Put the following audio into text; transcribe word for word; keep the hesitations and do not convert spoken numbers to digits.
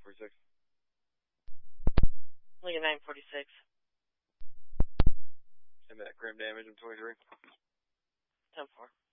forty-six. Lincoln nine forty-six. And that grim damage in twenty-three. ten four.